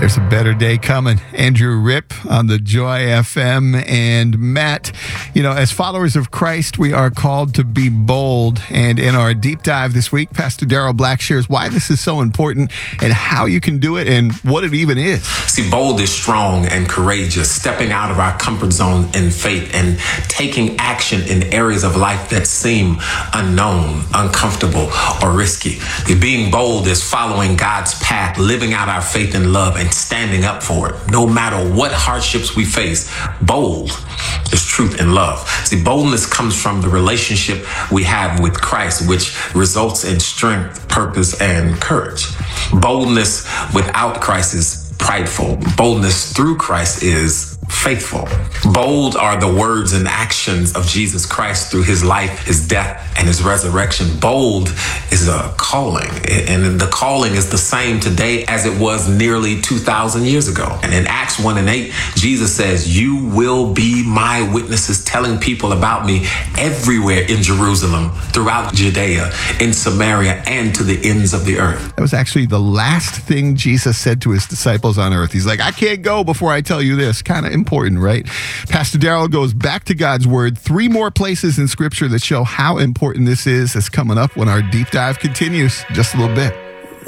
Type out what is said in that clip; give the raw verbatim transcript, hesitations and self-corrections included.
There's a better day coming. Andrew Ripp on the Joy F M. And Matt, you know, as followers of Christ, we are called to be bold. And in our deep dive this week, Pastor Daryl Black shares why this is so important and how you can do it and what it even is. See, bold is strong and courageous, stepping out of our comfort zone in faith and taking action in areas of life that seem unknown, uncomfortable, or risky. Being bold is following God's path, living out our faith and love, and standing up for it. No matter what hardships we face, bold is truth and love. See, boldness comes from the relationship we have with Christ, which results in strength, purpose, and courage. Boldness without Christ is prideful. Boldness through Christ is faithful. Bold are the words and actions of Jesus Christ through his life, his death, and his resurrection. Bold is a calling, and the calling is the same today as it was nearly two thousand years ago. And in Acts one and eight, Jesus says, "You will be my witnesses, telling people about me everywhere in Jerusalem, throughout Judea, in Samaria, and to the ends of the earth." That was actually the last thing Jesus said to his disciples on earth. He's like, I can't go before I tell you this. Kind of important, right? Pastor Daryl goes back to God's word. Three more places in scripture that show how important this is is coming up when our deep dive continues just a little bit.